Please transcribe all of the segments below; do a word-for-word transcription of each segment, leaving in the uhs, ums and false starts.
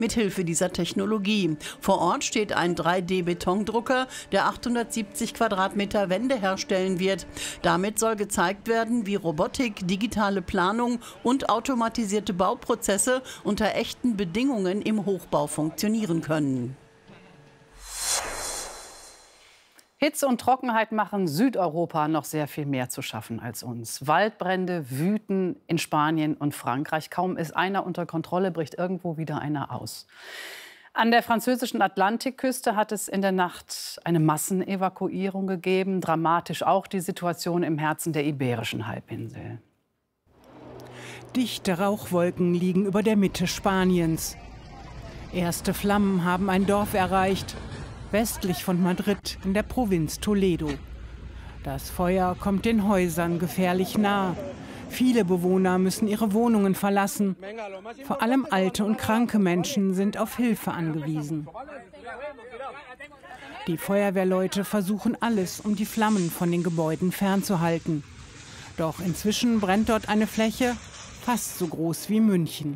mithilfe dieser Technologie. Vor Ort steht ein drei D Betondrucker, der achthundertsiebzig Quadratmeter Wände herstellen wird. Damit soll gezeigt werden, wie Robotik, digitale Planung und automatisierte Bauprozesse unter echten Bedingungen im Hochbau funktionieren können. Hitze und Trockenheit machen Südeuropa noch sehr viel mehr zu schaffen als uns. Waldbrände wüten in Spanien und Frankreich. Kaum ist einer unter Kontrolle, bricht irgendwo wieder einer aus. An der französischen Atlantikküste hat es in der Nacht eine Massenevakuierung gegeben. Dramatisch auch die Situation im Herzen der Iberischen Halbinsel. Dichte Rauchwolken liegen über der Mitte Spaniens. Erste Flammen haben ein Dorf erreicht, westlich von Madrid in der Provinz Toledo. Das Feuer kommt den Häusern gefährlich nah. Viele Bewohner müssen ihre Wohnungen verlassen. Vor allem alte und kranke Menschen sind auf Hilfe angewiesen. Die Feuerwehrleute versuchen alles, um die Flammen von den Gebäuden fernzuhalten. Doch inzwischen brennt dort eine Fläche fast so groß wie München.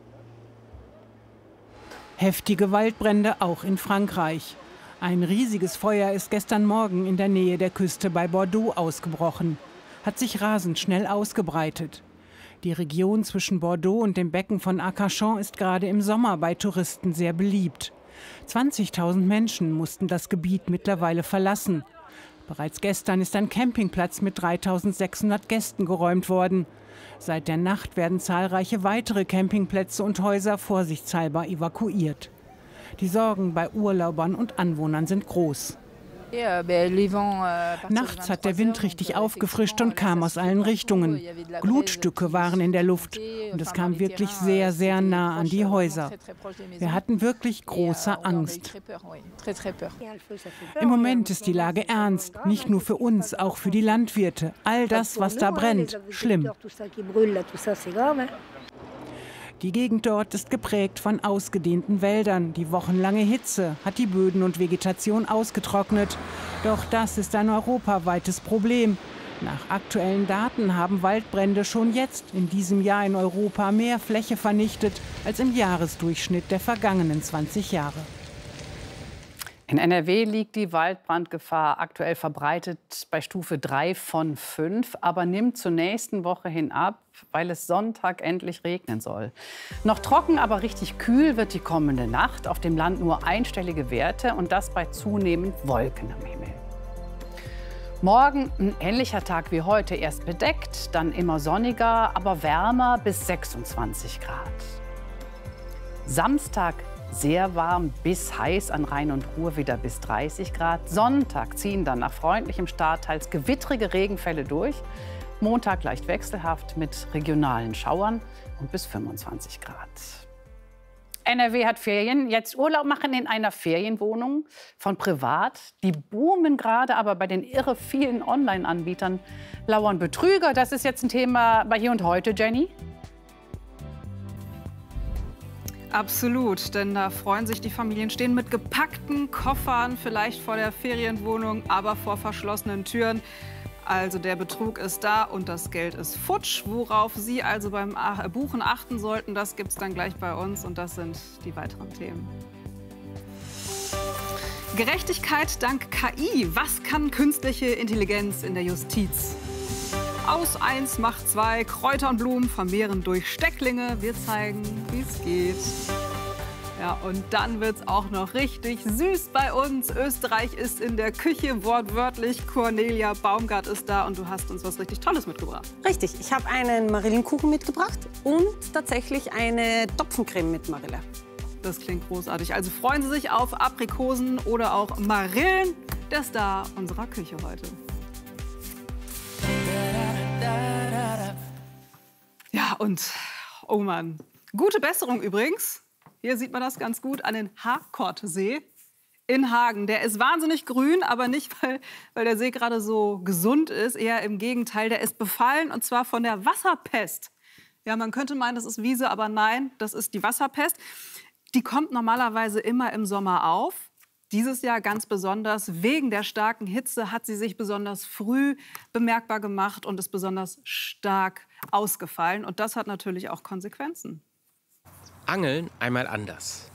Heftige Waldbrände auch in Frankreich. Ein riesiges Feuer ist gestern Morgen in der Nähe der Küste bei Bordeaux ausgebrochen, hat sich rasend schnell ausgebreitet. Die Region zwischen Bordeaux und dem Becken von Arcachon ist gerade im Sommer bei Touristen sehr beliebt. zwanzigtausend Menschen mussten das Gebiet mittlerweile verlassen. Bereits gestern ist ein Campingplatz mit dreitausendsechshundert Gästen geräumt worden. Seit der Nacht werden zahlreiche weitere Campingplätze und Häuser vorsichtshalber evakuiert. Die Sorgen bei Urlaubern und Anwohnern sind groß. Nachts hat der Wind richtig aufgefrischt und kam aus allen Richtungen. Glutstücke waren in der Luft und es kam wirklich sehr, sehr nah an die Häuser. Wir hatten wirklich große Angst. Im Moment ist die Lage ernst, nicht nur für uns, auch für die Landwirte. All das, was da brennt, schlimm. Die Gegend dort ist geprägt von ausgedehnten Wäldern. Die wochenlange Hitze hat die Böden und Vegetation ausgetrocknet. Doch das ist ein europaweites Problem. Nach aktuellen Daten haben Waldbrände schon jetzt in diesem Jahr in Europa mehr Fläche vernichtet als im Jahresdurchschnitt der vergangenen zwanzig Jahre. In N R W liegt die Waldbrandgefahr aktuell verbreitet bei Stufe drei von fünf, aber nimmt zur nächsten Woche hin ab, weil es Sonntag endlich regnen soll. Noch trocken, aber richtig kühl wird die kommende Nacht. Auf dem Land nur einstellige Werte und das bei zunehmend Wolken am Himmel. Morgen ein ähnlicher Tag wie heute, erst bedeckt, dann immer sonniger, aber wärmer bis sechsundzwanzig Grad. Samstag sehr warm bis heiß, an Rhein und Ruhr wieder bis dreißig Grad. Sonntag ziehen dann nach freundlichem Start teils gewittrige Regenfälle durch. Montag leicht wechselhaft mit regionalen Schauern und bis fünfundzwanzig Grad. N R W hat Ferien, jetzt Urlaub machen in einer Ferienwohnung von privat. Die boomen gerade, aber bei den irre vielen Online-Anbietern lauern Betrüger. Das ist jetzt ein Thema bei Hier und Heute, Jenny. Absolut, denn da freuen sich die Familien, stehen mit gepackten Koffern, vielleicht vor der Ferienwohnung, aber vor verschlossenen Türen. Also der Betrug ist da und das Geld ist futsch. Worauf Sie also beim Buchen achten sollten, das gibt es dann gleich bei uns und das sind die weiteren Themen. Gerechtigkeit dank K I. Was kann künstliche Intelligenz in der Justiz? Aus eins macht zwei, Kräuter und Blumen vermehren durch Stecklinge. Wir zeigen, wie es geht. Ja, und dann wird es auch noch richtig süß bei uns. Österreich ist in der Küche, wortwörtlich. Cornelia Baumgart ist da und du hast uns was richtig Tolles mitgebracht. Richtig, ich habe einen Marillenkuchen mitgebracht und tatsächlich eine Topfencreme mit Marille. Das klingt großartig. Also freuen Sie sich auf Aprikosen oder auch Marillen, der Star unserer Küche heute. Ja, und, oh Mann, gute Besserung übrigens. Hier sieht man das ganz gut an den Harkortsee in Hagen. Der ist wahnsinnig grün, aber nicht, weil, weil der See gerade so gesund ist. Eher im Gegenteil, der ist befallen, und zwar von der Wasserpest. Ja, man könnte meinen, das ist Wiese, aber nein, das ist die Wasserpest. Die kommt normalerweise immer im Sommer auf. Dieses Jahr ganz besonders. Wegen der starken Hitze hat sie sich besonders früh bemerkbar gemacht und ist besonders stark ausgefallen. Und das hat natürlich auch Konsequenzen. Angeln einmal anders.